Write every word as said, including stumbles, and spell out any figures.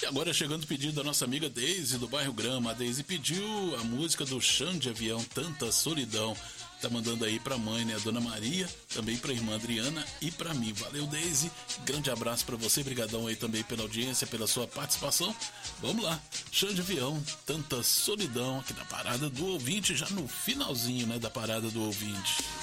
agora chegando o pedido da nossa amiga Deise do bairro Grama. A Deise pediu a música do Chão de Avião, Tanta Solidão. Tá mandando aí pra mãe, né, a Dona Maria, também pra irmã Adriana e pra mim. Valeu, Deise, grande abraço pra você, brigadão aí também pela audiência, pela sua participação. Vamos lá, Chão de Avião, Tanta Solidão, aqui na parada do ouvinte, já no finalzinho, né, da parada do ouvinte.